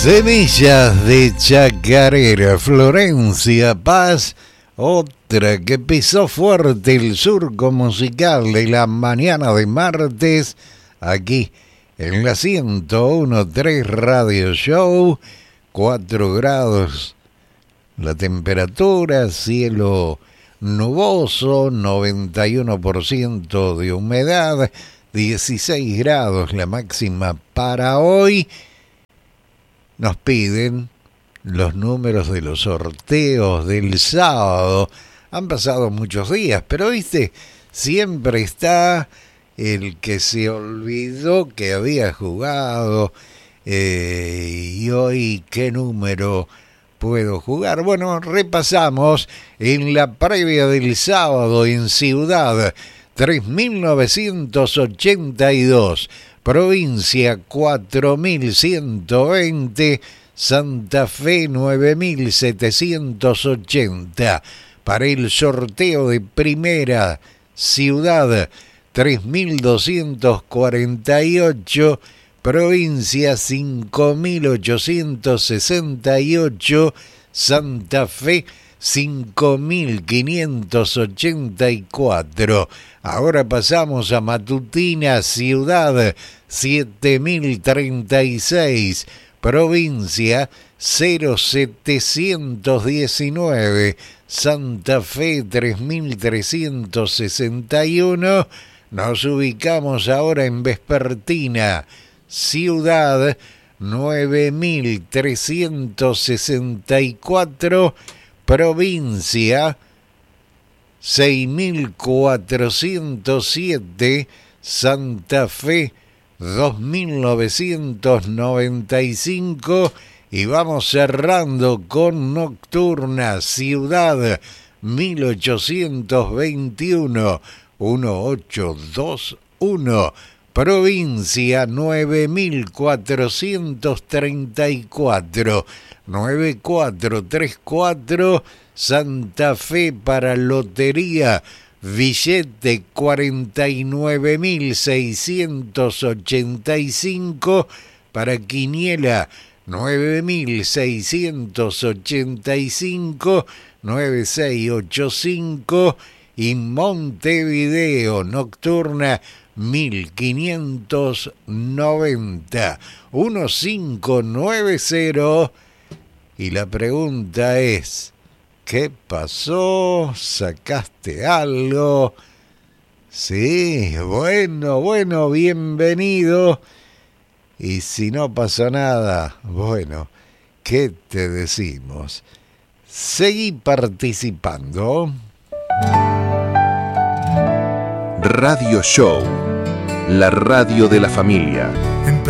Semillas de chacarera, Florencia Paz, otra que pisó fuerte el surco musical de la mañana de martes, aquí en la 101.3 Radio Show, 4 grados la temperatura, cielo nuboso, 91% de humedad, 16 grados la máxima para hoy. Nos piden los números de los sorteos del sábado. Han pasado muchos días, pero viste, siempre está el que se olvidó que había jugado. Y hoy, ¿qué número puedo jugar? Bueno, repasamos en la previa del sábado en Ciudad, 3.982. Provincia 4.120, Santa Fe 9.780. Para el sorteo de primera, Ciudad 3.248, Provincia 5.868, Santa Fe 5.584. Ahora pasamos a matutina, Ciudad 7.036, Provincia 0.719, Santa Fe 3.361. Nos ubicamos ahora en vespertina, Ciudad 9.364, Provincia 6.407, Santa Fe 2.995. Y vamos cerrando con nocturna, Ciudad 1.821, 1821, Provincia 9.434, 9434, Santa Fe para lotería, billete 49.685, para quiniela 9.685, 9685, y Montevideo nocturna 1590, 1590. Y la pregunta es, ¿qué pasó? ¿Sacaste algo? Sí, bueno, bienvenido. Y si no pasó nada, bueno, ¿qué te decimos? Seguí participando. Radio Show, la radio de la familia.